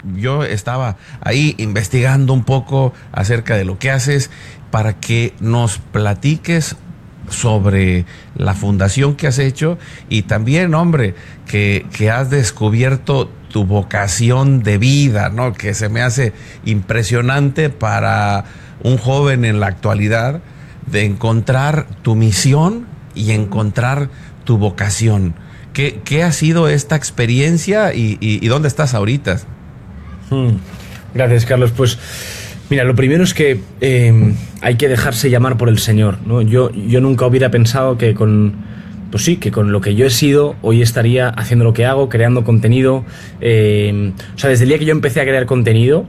yo estaba ahí investigando un poco acerca de lo que haces para que nos platiques sobre la fundación que has hecho y también, hombre, que has descubierto tu vocación de vida, ¿no? Que se me hace impresionante para un joven en la actualidad de encontrar tu misión y encontrar tu vocación. ¿Qué ha sido esta experiencia y dónde estás ahorita? Gracias, Carlos. Pues mira, lo primero es que hay que dejarse llamar por el Señor, ¿no? Yo nunca hubiera pensado que con lo que yo he sido, hoy estaría haciendo lo que hago, creando contenido. O sea, desde el día que yo empecé a crear contenido,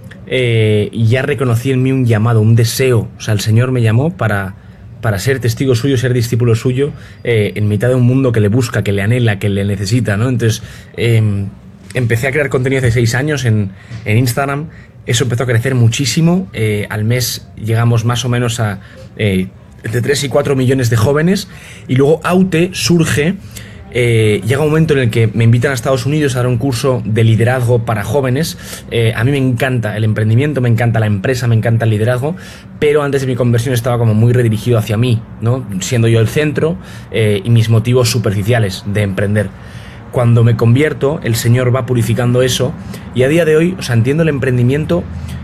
ya reconocí en mí un llamado, un deseo. O sea, el Señor me llamó para ser testigo suyo, ser discípulo suyo, en mitad de un mundo que le busca, que le anhela, que le necesita, ¿no? Entonces, empecé a crear contenido hace 6 años en Instagram. Eso empezó a crecer muchísimo. Al mes llegamos más o menos a entre 3 y 4 millones de jóvenes. Y luego Aute surge. Llega un momento en el que me invitan a Estados Unidos a dar un curso de liderazgo para jóvenes. A mí me encanta el emprendimiento, me encanta la empresa, me encanta el liderazgo, pero antes de mi conversión estaba como muy redirigido hacia mí, ¿no? Siendo yo el centro y mis motivos superficiales de emprender. Cuando me convierto, el Señor va purificando eso y a día de hoy, o sea, entiendo el emprendimiento,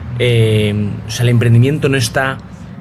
o sea, el emprendimiento no está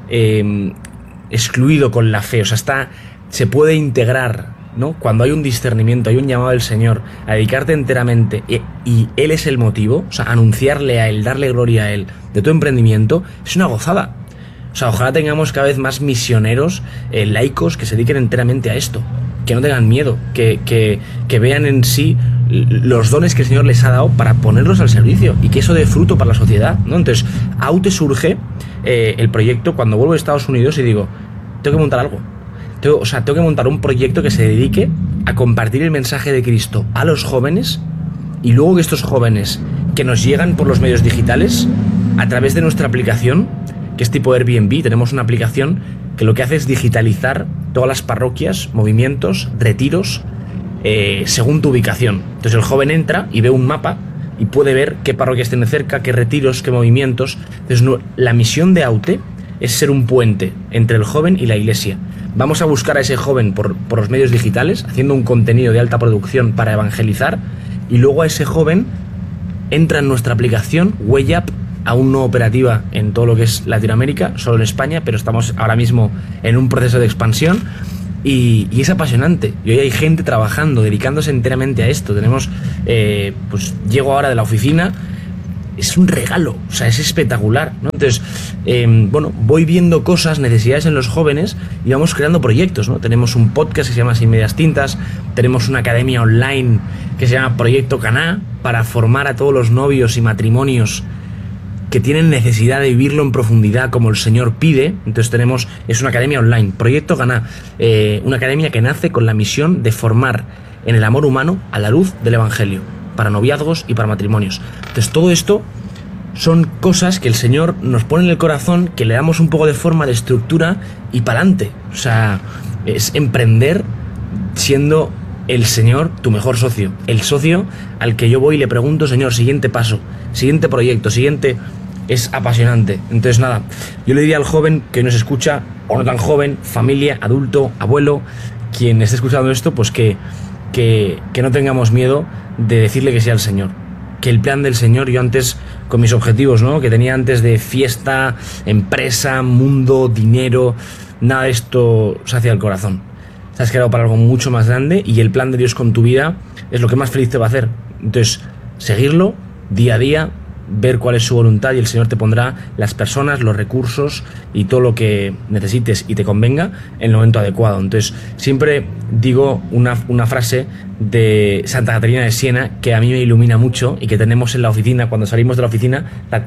excluido con la fe, o sea, se puede integrar, ¿no? Cuando hay un discernimiento, hay un llamado del Señor a dedicarte enteramente y Él es el motivo, o sea, anunciarle a Él, darle gloria a Él de tu emprendimiento, es una gozada. O sea, ojalá tengamos cada vez más misioneros laicos que se dediquen enteramente a esto, que no tengan miedo, que vean en sí los dones que el Señor les ha dado para ponerlos al servicio y que eso dé fruto para la sociedad, ¿no? Entonces, Aute surge el proyecto cuando vuelvo a Estados Unidos y digo, tengo que montar algo. Tengo que montar un proyecto que se dedique a compartir el mensaje de Cristo a los jóvenes y luego que estos jóvenes que nos llegan por los medios digitales a través de nuestra aplicación, que es tipo Airbnb, tenemos una aplicación que lo que hace es digitalizar todas las parroquias, movimientos, retiros, según tu ubicación. Entonces el joven entra y ve un mapa y puede ver qué parroquias tiene cerca, qué retiros, qué movimientos. Entonces la misión de Aute es ser un puente entre el joven y la iglesia. Vamos a buscar a ese joven por los medios digitales, haciendo un contenido de alta producción para evangelizar, y luego a ese joven entra en nuestra aplicación, WayUp, aún no operativa en todo lo que es Latinoamérica, solo en España, pero estamos ahora mismo en un proceso de expansión, y es apasionante. Y hoy hay gente trabajando, dedicándose enteramente a esto. Tenemos, pues llego ahora de la oficina, es un regalo, o sea, es espectacular, ¿no? Entonces, bueno, voy viendo cosas, necesidades en los jóvenes y vamos creando proyectos, ¿no? Tenemos un podcast que se llama Sin Medias Tintas, tenemos una academia online que se llama Proyecto Caná para formar a todos los novios y matrimonios que tienen necesidad de vivirlo en profundidad como el Señor pide. Entonces es una academia online, Proyecto Caná, una academia que nace con la misión de formar en el amor humano a la luz del Evangelio, para noviazgos y para matrimonios. Entonces todo esto son cosas que el Señor nos pone en el corazón, que le damos un poco de forma, de estructura y para adelante. O sea, es emprender siendo el Señor tu mejor socio, el socio al que yo voy y le pregunto, Señor, siguiente paso, siguiente proyecto, siguiente. Es apasionante. Entonces nada, yo le diría al joven que nos escucha, o no tan joven, familia, adulto, abuelo, quien esté escuchando esto, pues que no tengamos miedo de decirle que sí al Señor. Que el plan del Señor, yo antes, con mis objetivos, ¿no?, que tenía antes de fiesta, empresa, mundo, dinero, nada de esto se hacía al corazón. Te has creado para algo mucho más grande y el plan de Dios con tu vida es lo que más feliz te va a hacer. Entonces, seguirlo día a día, ver cuál es su voluntad y el Señor te pondrá las personas, los recursos y todo lo que necesites y te convenga en el momento adecuado. Entonces, siempre digo una frase de Santa Caterina de Siena que a mí me ilumina mucho y que tenemos en la oficina. Cuando salimos de la oficina,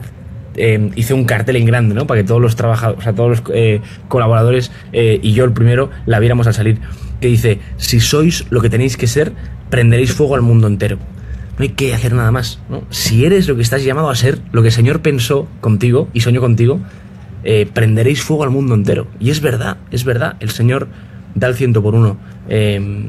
hice un cartel en grande, ¿no?, para que todos los trabajadores, o sea, todos los colaboradores y yo el primero la viéramos al salir, que dice: si sois lo que tenéis que ser, prenderéis fuego al mundo entero. No hay que hacer nada más, ¿no? Si eres lo que estás llamado a ser, lo que el Señor pensó contigo y soñó contigo, prenderéis fuego al mundo entero. Y es verdad, el Señor da el 100 por 1.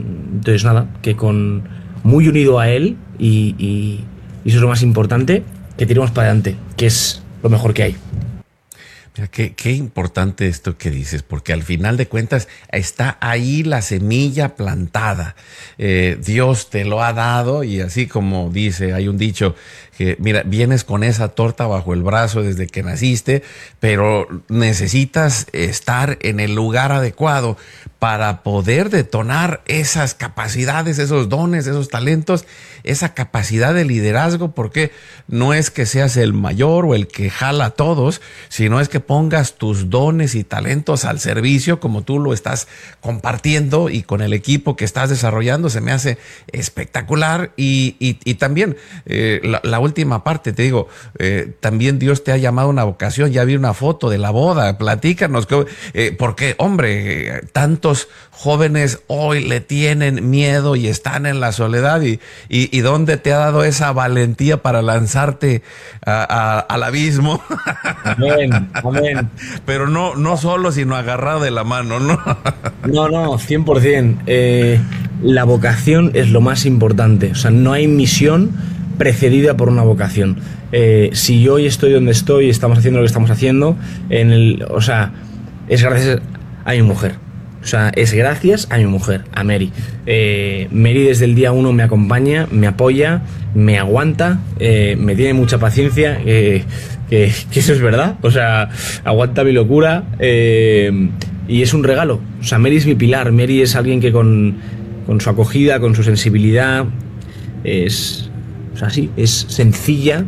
Entonces nada, que muy unido a Él y eso es lo más importante, que tiremos para adelante, que es lo mejor que hay. Mira, qué importante esto que dices, porque al final de cuentas está ahí la semilla plantada. Dios te lo ha dado y así como dice, hay un dicho que, mira, vienes con esa torta bajo el brazo desde que naciste, pero necesitas estar en el lugar adecuado para poder detonar esas capacidades, esos dones, esos talentos, esa capacidad de liderazgo, porque no es que seas el mayor o el que jala a todos, sino es que pongas tus dones y talentos al servicio como tú lo estás compartiendo y con el equipo que estás desarrollando. Se me hace espectacular y también la última parte, te digo, también Dios te ha llamado a una vocación. Ya vi una foto de la boda, platícanos, porque hombre, tantos jóvenes hoy le tienen miedo y están en la soledad y ¿dónde te ha dado esa valentía para lanzarte al abismo? Amén, amén. Pero no solo, sino agarrado de la mano, ¿no? No, 100%. La vocación es lo más importante. O sea, no hay misión precedida por una vocación. Si yo hoy estoy donde estoy, estamos haciendo lo que estamos haciendo, es gracias a mi mujer. O sea, es gracias a mi mujer, a Mary. Mary desde el día 1 me acompaña, me apoya, me aguanta, me tiene mucha paciencia, que eso es verdad. O sea, aguanta mi locura y es un regalo. O sea, Mary es mi pilar. Mary es alguien que con su acogida, con su sensibilidad, es sencilla,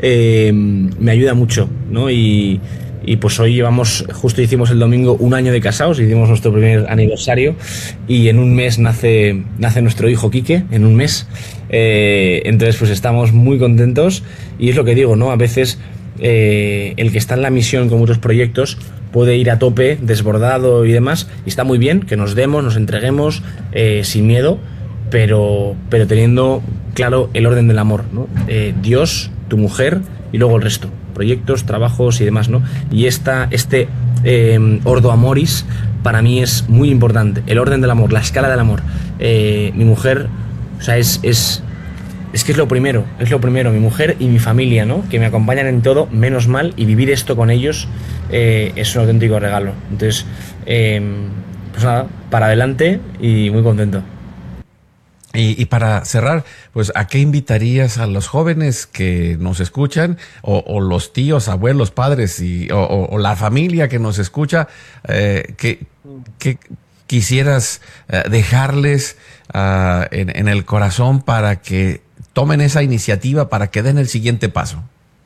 me ayuda mucho, ¿no? Y pues hoy justo hicimos el domingo 1 año de casados, hicimos nuestro primer aniversario y en un mes nace nuestro hijo Quique, en un mes. Entonces pues estamos muy contentos y es lo que digo, ¿no? A veces el que está en la misión con muchos proyectos puede ir a tope, desbordado y demás, y está muy bien que nos demos, nos entreguemos sin miedo, pero teniendo claro el orden del amor, ¿no? Dios, tu mujer y luego el resto. Proyectos, trabajos y demás, ¿no? Y este ordo amoris para mí es muy importante, el orden del amor, la escala del amor. Mi mujer, o sea, es que es lo primero, mi mujer y mi familia, ¿no? Que me acompañan en todo, menos mal, y vivir esto con ellos es un auténtico regalo. Entonces, pues nada, para adelante y muy contento. Y para cerrar, pues, ¿a qué invitarías a los jóvenes que nos escuchan o los tíos, abuelos, padres o la familia que nos escucha, que quisieras dejarles en el corazón para que tomen esa iniciativa, para que den el siguiente paso?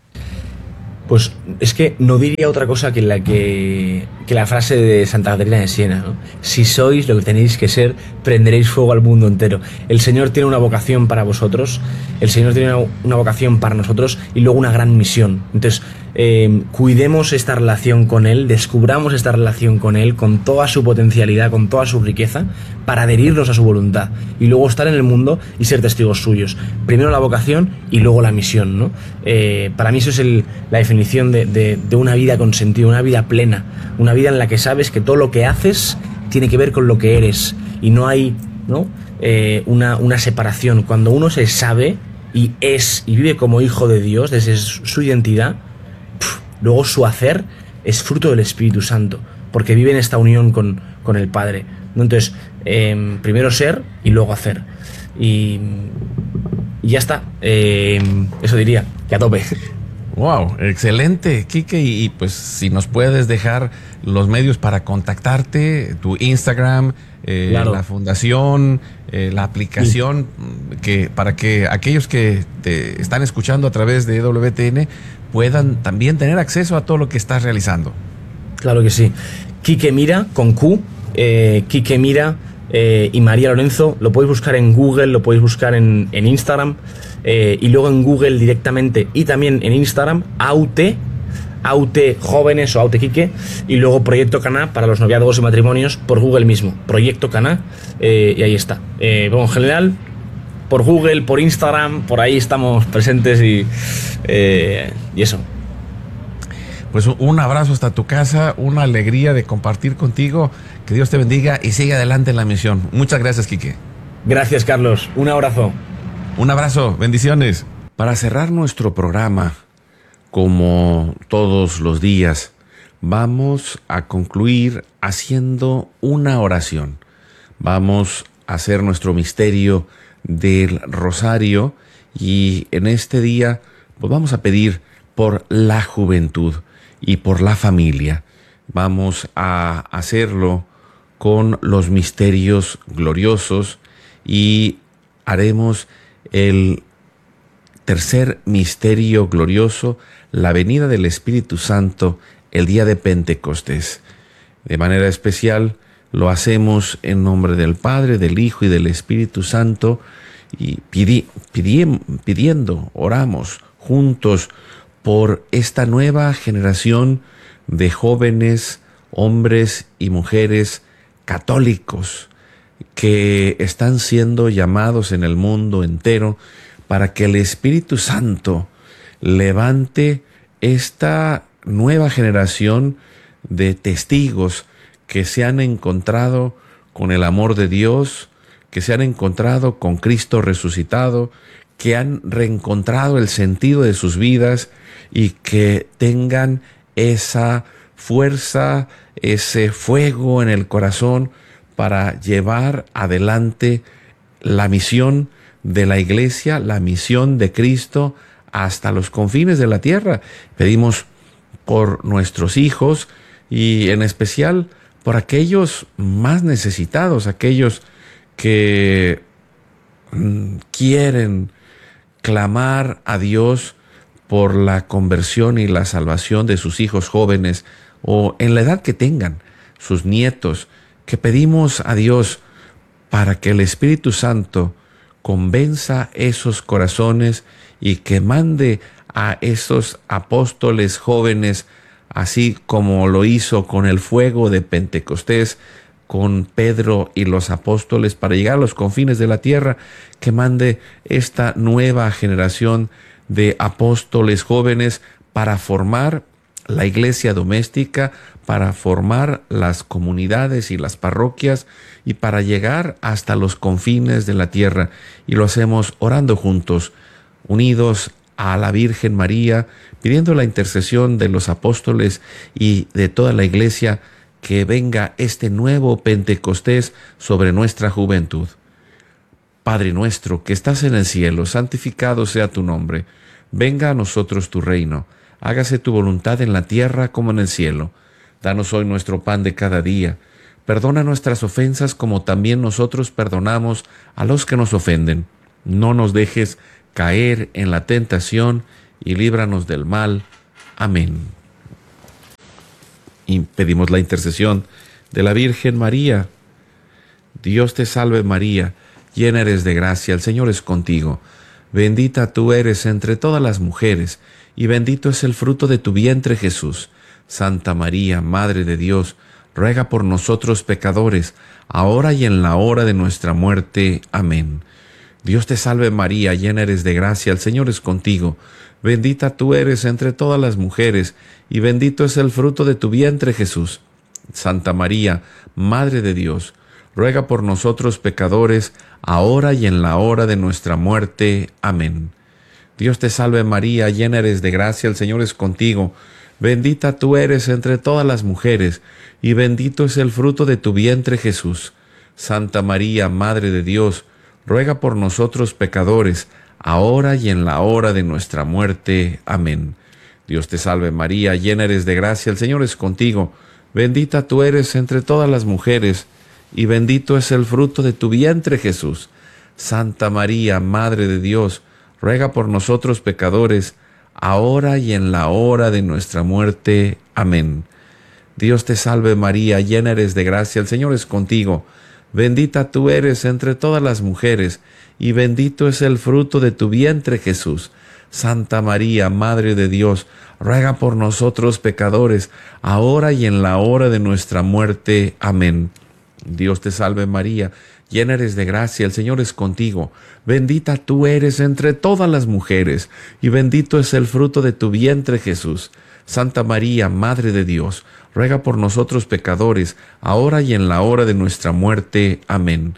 Pues es que no diría otra cosa que la frase de Santa Caterina de Siena, ¿no? Si sois lo que tenéis que ser, prenderéis fuego al mundo entero. El Señor tiene una vocación para vosotros, el Señor tiene una vocación para nosotros y luego una gran misión. Entonces, cuidemos esta relación con Él, descubramos esta relación con Él, con toda su potencialidad, con toda su riqueza, para adherirnos a su voluntad y luego estar en el mundo y ser testigos suyos. Primero la vocación y luego la misión, ¿no? Para mí eso es la definición de una vida con sentido, una vida plena, una vida en la que sabes que todo lo que haces tiene que ver con lo que eres y no hay, ¿no? Una separación. Cuando uno se sabe y es y vive como hijo de Dios desde su identidad, luego su hacer es fruto del Espíritu Santo, porque vive en esta unión con el Padre, ¿no? Entonces, primero ser y luego hacer. Y ya está. Eso diría, que a tope. Wow, excelente, Quique. Y pues si nos puedes dejar los medios para contactarte, tu Instagram, claro, la fundación, la aplicación, sí, para que aquellos que te están escuchando a través de WTN puedan también tener acceso a todo lo que estás realizando. Claro que sí. Quique Mira, con Q, Quique Mira y María Lorenzo, lo podéis buscar en Google, lo podéis buscar en Instagram, y luego en Google directamente y también en Instagram, AUT Jóvenes o AUT Quique, y luego Proyecto Caná para los noviazgos y matrimonios por Google mismo, Proyecto Caná, y ahí está. Bueno, en general, por Google, por Instagram, por ahí estamos presentes y eso. Pues un abrazo hasta tu casa, una alegría de compartir contigo, que Dios te bendiga y sigue adelante en la misión. Muchas gracias, Quique. Gracias, Carlos. Un abrazo. Un abrazo, bendiciones. Para cerrar nuestro programa, como todos los días, vamos a concluir haciendo una oración. Vamos a hacer nuestro misterio del rosario y en este día pues vamos a pedir por la juventud y por la familia. Vamos a hacerlo con los misterios gloriosos y haremos el tercer misterio glorioso, la venida del Espíritu Santo, el día de Pentecostés. De manera especial lo hacemos en nombre del Padre, del Hijo y del Espíritu Santo y pidiendo, oramos juntos por esta nueva generación de jóvenes, hombres y mujeres católicos que están siendo llamados en el mundo entero para que el Espíritu Santo levante esta nueva generación de testigos que se han encontrado con el amor de Dios, que se han encontrado con Cristo resucitado, que han reencontrado el sentido de sus vidas y que tengan esa fuerza, ese fuego en el corazón para llevar adelante la misión de la Iglesia, la misión de Cristo hasta los confines de la tierra. Pedimos por nuestros hijos y en especial por aquellos más necesitados, aquellos que quieren clamar a Dios por la conversión y la salvación de sus hijos jóvenes o en la edad que tengan, sus nietos, que pedimos a Dios para que el Espíritu Santo convenza esos corazones y que mande a esos apóstoles jóvenes, así como lo hizo con el fuego de Pentecostés, con Pedro y los apóstoles para llegar a los confines de la tierra, que mande esta nueva generación de apóstoles jóvenes para formar la iglesia doméstica, para formar las comunidades y las parroquias y para llegar hasta los confines de la tierra. Y lo hacemos orando juntos, unidos a la Virgen María, pidiendo la intercesión de los apóstoles y de toda la iglesia, que venga este nuevo Pentecostés sobre nuestra juventud. Padre nuestro que estás en el cielo, santificado sea tu nombre. Venga a nosotros tu reino. Hágase tu voluntad en la tierra como en el cielo. Danos hoy nuestro pan de cada día. Perdona nuestras ofensas como también nosotros perdonamos a los que nos ofenden. No nos dejes caer en la tentación y líbranos del mal. Amén. Y pedimos la intercesión de la Virgen María. Dios te salve María, llena eres de gracia, el Señor es contigo. Bendita tú eres entre todas las mujeres, y bendito es el fruto de tu vientre Jesús. Santa María, Madre de Dios, ruega por nosotros pecadores, ahora y en la hora de nuestra muerte. Amén. Dios te salve María, llena eres de gracia, el Señor es contigo. Bendita tú eres entre todas las mujeres, y bendito es el fruto de tu vientre Jesús. Santa María, Madre de Dios, ruega por nosotros pecadores, ahora y en la hora de nuestra muerte. Amén. Dios te salve María, llena eres de gracia, el Señor es contigo. Bendita tú eres entre todas las mujeres, y bendito es el fruto de tu vientre Jesús. Santa María, Madre de Dios, ruega por nosotros pecadores, ahora y en la hora de nuestra muerte. Amén. Dios te salve María, llena eres de gracia, el Señor es contigo. Bendita tú eres entre todas las mujeres, y bendito es el fruto de tu vientre Jesús. Santa María, Madre de Dios, ruega por nosotros pecadores, ahora y en la hora de nuestra muerte. Amén. Dios te salve María, llena eres de gracia, el Señor es contigo. Bendita tú eres entre todas las mujeres, y bendito es el fruto de tu vientre Jesús. Santa María, Madre de Dios, ruega por nosotros pecadores, ahora y en la hora de nuestra muerte. Amén. Dios te salve María, llena eres de gracia, el Señor es contigo. Bendita tú eres entre todas las mujeres, y bendito es el fruto de tu vientre Jesús. Santa María, Madre de Dios, ruega por nosotros pecadores, ahora y en la hora de nuestra muerte. Amén.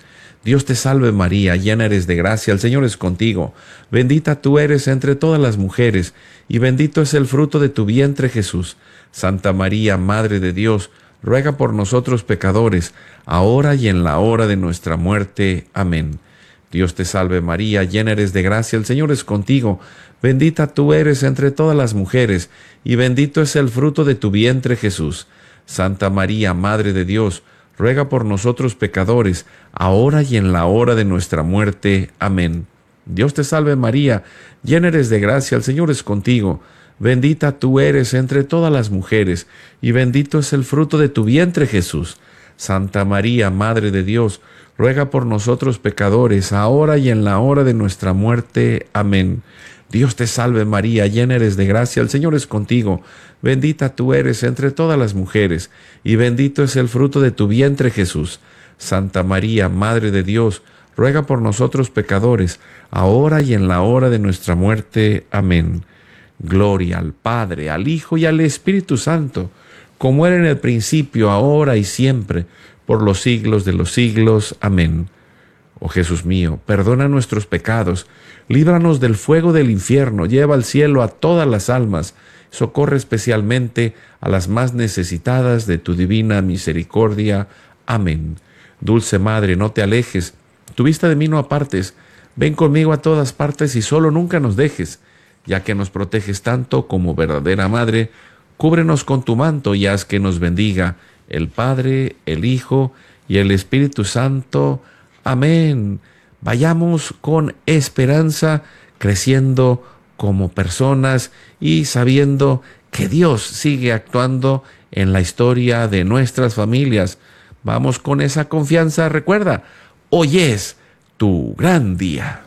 Dios te salve María, llena eres de gracia, el Señor es contigo. Bendita tú eres entre todas las mujeres, y bendito es el fruto de tu vientre Jesús. Santa María, Madre de Dios, ruega por nosotros pecadores, ahora y en la hora de nuestra muerte. Amén. Dios te salve María, llena eres de gracia, el Señor es contigo. Bendita tú eres entre todas las mujeres, y bendito es el fruto de tu vientre Jesús. Santa María, Madre de Dios, ruega por nosotros pecadores, ahora y en la hora de nuestra muerte. Amén. Dios te salve María, llena eres de gracia, el Señor es contigo. Bendita tú eres entre todas las mujeres, y bendito es el fruto de tu vientre Jesús. Santa María, Madre de Dios, ruega por nosotros pecadores, ahora y en la hora de nuestra muerte. Amén. Dios te salve María, llena eres de gracia, el Señor es contigo. Bendita tú eres entre todas las mujeres, y bendito es el fruto de tu vientre Jesús. Santa María, Madre de Dios, ruega por nosotros pecadores, ahora y en la hora de nuestra muerte. Amén. Gloria al Padre, al Hijo y al Espíritu Santo, como era en el principio, ahora y siempre, por los siglos de los siglos. Amén. Oh Jesús mío, perdona nuestros pecados, líbranos del fuego del infierno, lleva al cielo a todas las almas, socorre especialmente a las más necesitadas de tu divina misericordia. Amén. Dulce Madre, no te alejes, tu vista de mí no apartes, ven conmigo a todas partes y solo nunca nos dejes, ya que nos proteges tanto como verdadera Madre, cúbrenos con tu manto y haz que nos bendiga el Padre, el Hijo y el Espíritu Santo. Amén. Vayamos con esperanza, creciendo como personas y sabiendo que Dios sigue actuando en la historia de nuestras familias. Vamos con esa confianza. Recuerda, hoy es tu gran día.